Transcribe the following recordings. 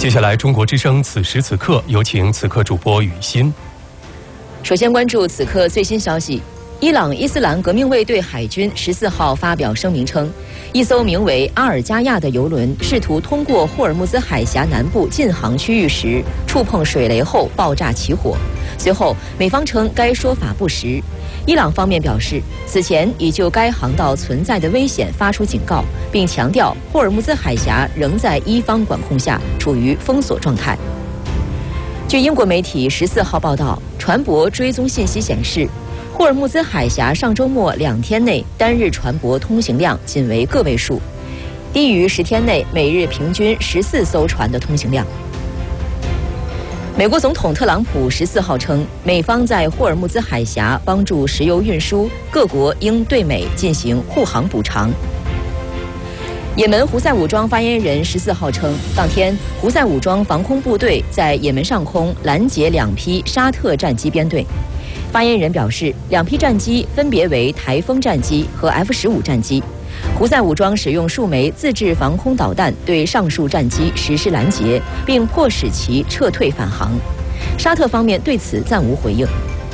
接下来，中国之声此时此刻，有请此刻主播雨欣。 首先关注此刻最新消息。伊朗伊斯兰革命卫队海军14号发表声明称，一艘名为阿尔加亚的油轮试图通过霍尔木兹海峡南部禁航区域时，触碰水雷后爆炸起火。随后，美方称该说法不实。伊朗方面表示，此前已就该航道存在的危险发出警告，并强调霍尔木兹海峡仍在伊方管控下，处于封锁状态。据英国媒体14号报道，船舶追踪信息显示，霍尔木兹海峡上周末2天内单日船舶通行量仅为个位数，低于10天内每日平均14艘船的通行量。美国总统特朗普14号称，美方在霍尔木兹海峡帮助石油运输，各国应对美进行护航补偿。也门胡塞武装发言人14号称，当天胡塞武装防空部队在也门上空拦截2批沙特战机编队。发言人表示，2批战机分别为台风战机和 F-15战机。胡塞武装使用数枚自制防空导弹对上述战机实施拦截，并迫使其撤退返航。沙特方面对此暂无回应。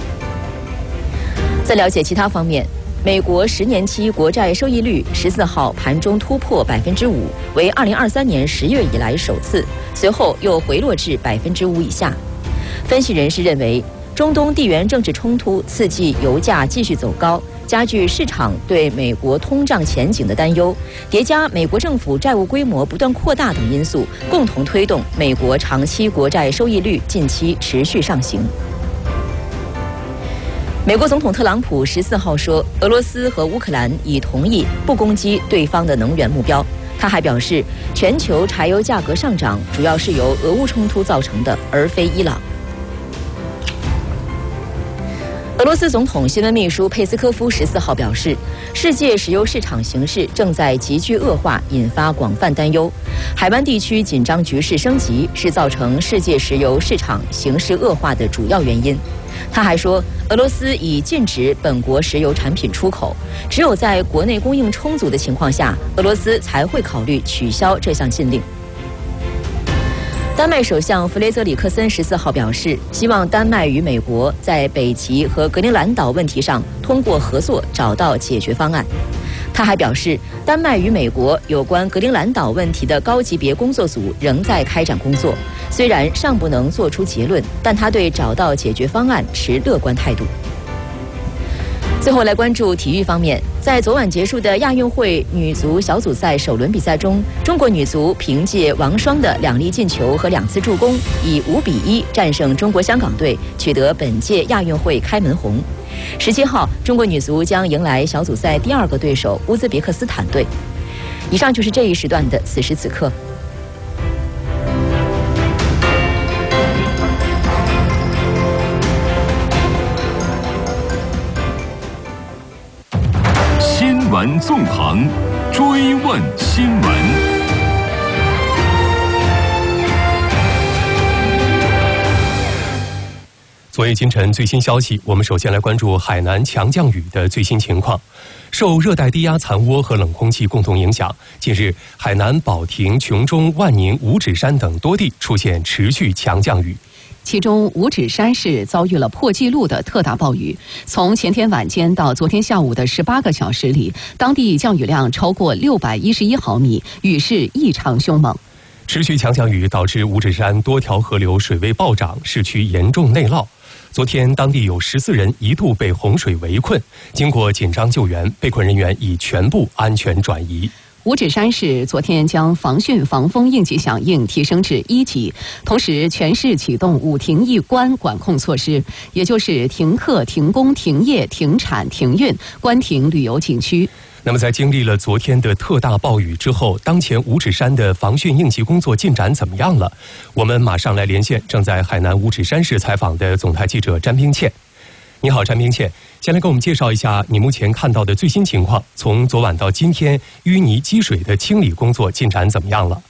在了解其他方面，美国10年期国债收益率14号盘中突破5%，为2023年10月以来首次，随后又回落至5%以下。分析人士认为，中东地缘政治冲突刺激油价继续走高，加剧市场对美国通胀前景的担忧，叠加美国政府债务规模不断扩大等因素，共同推动美国长期国债收益率近期持续上行。美国总统特朗普14号说，俄罗斯和乌克兰已同意不攻击对方的能源目标。他还表示，全球柴油价格上涨主要是由俄乌冲突造成的，而非伊朗。俄罗斯总统新闻秘书佩斯科夫14号表示，世界石油市场形势正在急剧恶化，引发广泛担忧。海湾地区紧张局势升级是造成世界石油市场形势恶化的主要原因。他还说，俄罗斯已禁止本国石油产品出口，只有在国内供应充足的情况下，俄罗斯才会考虑取消这项禁令。丹麦首相弗雷泽里克森14号表示，希望丹麦与美国在北极和格陵兰岛问题上通过合作找到解决方案。他还表示，丹麦与美国有关格陵兰岛问题的高级别工作组仍在开展工作，虽然尚不能做出结论，但他对找到解决方案持乐观态度。最后来关注体育方面，在昨晚结束的亚运会女足小组赛首轮比赛中，中国女足凭借王霜的2粒进球和2次助攻，以5-1战胜中国香港队，取得本届亚运会开门红。17号，中国女足将迎来小组赛第2个对手乌兹别克斯坦队。以上就是这一时段的此时此刻。 新闻纵横，追问新闻。 昨夜今晨最新消息，我们首先来关注海南强降雨的最新情况。受热带低压残涡和冷空气共同影响，近日海南保亭、琼中、万宁、五指山等多地出现持续强降雨。 其中五指山市遭遇了破纪录的特大暴雨，从前天晚间到昨天下午的18个小时里，当地降雨量超过611毫米，雨势异常凶猛。 持续强降雨导致五指山多条河流水位暴涨，市区严重内涝。昨天当地有14人一度被洪水围困，经过紧张救援，被困人员已全部安全转移。 五指山市昨天将防汛防风应急响应提升至1级，同时全市启动5停1关管控措施，也就是停课、停工、停业、停产、停运，关停旅游景区。 那么在经历了昨天的特大暴雨之后，当前五指山的防汛应急工作进展怎么样了？我们马上来连线正在海南五指山市采访的总台记者詹冰倩。你好，詹冰倩，先来给我们介绍一下你目前看到的最新情况，从昨晚到今天淤泥积水的清理工作进展怎么样了？